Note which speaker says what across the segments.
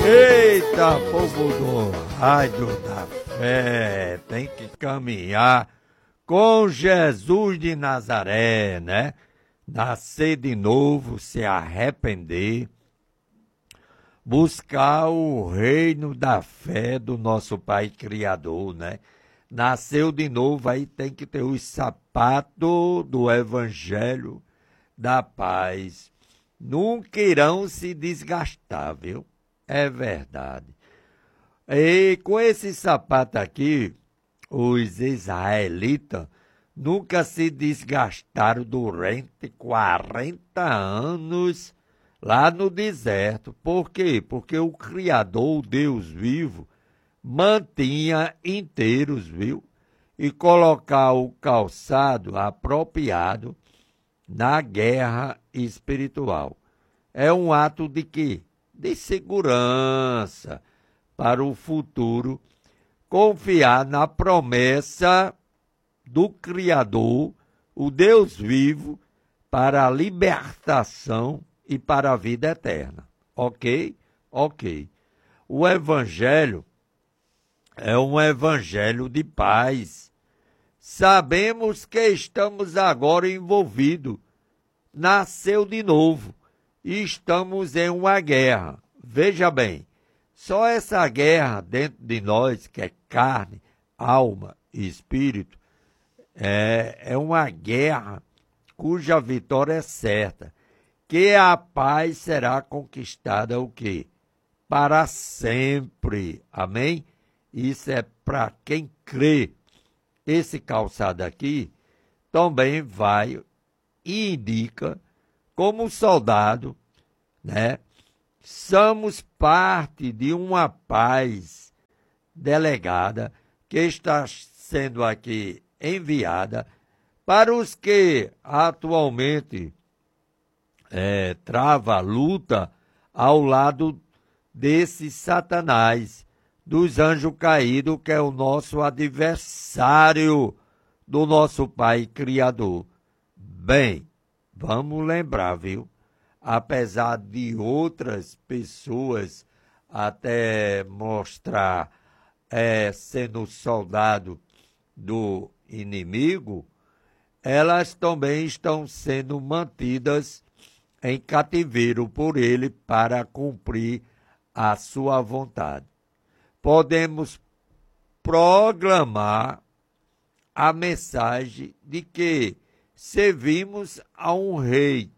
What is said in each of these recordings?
Speaker 1: Eita, povo do Rádio da Fé, tem que caminhar com Jesus de Nazaré, né? Nascer de novo, se arrepender, buscar o reino da fé do nosso Pai Criador, né? Nasceu de novo, aí tem que ter os sapatos do Evangelho da Paz. Nunca irão se desgastar, viu? É verdade. E com esse sapato aqui, os israelitas nunca se desgastaram durante 40 anos lá no deserto. Por quê? Porque o Criador, o Deus vivo, mantinha inteiros, viu? E colocar o calçado apropriado na guerra espiritual. É um ato de quê? De segurança para o futuro, confiar na promessa do Criador, o Deus vivo, para a libertação e para a vida eterna. Ok? Ok. O Evangelho é um Evangelho de paz. Sabemos que estamos agora envolvidos. Nasceu de novo e estamos em uma guerra. Veja bem, só essa guerra dentro de nós, que é carne, alma e espírito, é uma guerra cuja vitória é certa, que a paz será conquistada o quê? Para sempre. Amém? Isso é para quem crê. Esse calçado aqui também vai e indica como soldado, né? Somos parte de uma paz delegada que está sendo aqui enviada para os que atualmente trava a luta ao lado desse Satanás, dos anjos caídos, que é o nosso adversário do nosso Pai Criador. Bem, vamos lembrar, viu? Apesar de outras pessoas até mostrar sendo soldado do inimigo, elas também estão sendo mantidas em cativeiro por ele para cumprir a sua vontade. Podemos proclamar a mensagem de que servimos a um rei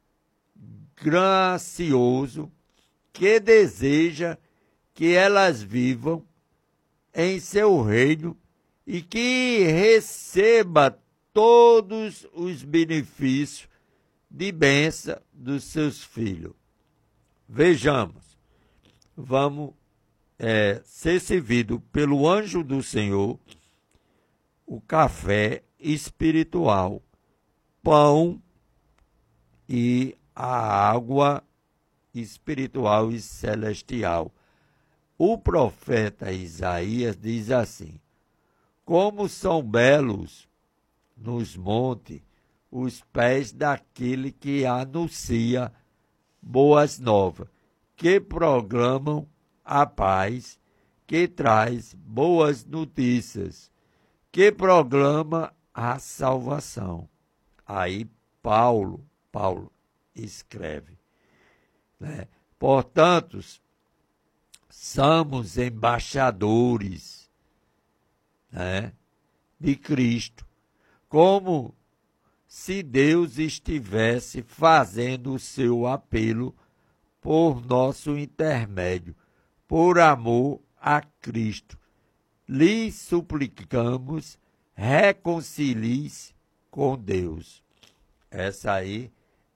Speaker 1: gracioso que deseja que elas vivam em seu reino e que receba todos os benefícios de bênção dos seus filhos. Vejamos, vamos ser servido pelo anjo do Senhor o café espiritual, pão e a água espiritual e celestial. O profeta Isaías diz assim: como são belos nos montes os pés daquele que anuncia boas novas, que proclamam a paz, que traz boas notícias, que proclama a salvação. Aí Paulo escreve, né? Portanto, somos embaixadores, né, de Cristo, como se Deus estivesse fazendo o seu apelo por nosso intermédio, por amor a Cristo. Lhe suplicamos, reconcilie-se com Deus. Essa aí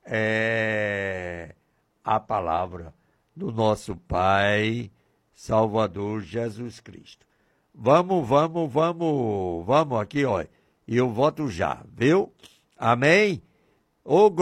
Speaker 1: é a palavra do nosso Pai Salvador Jesus Cristo. Vamos aqui, ó. E eu volto já, viu? Amém? Ô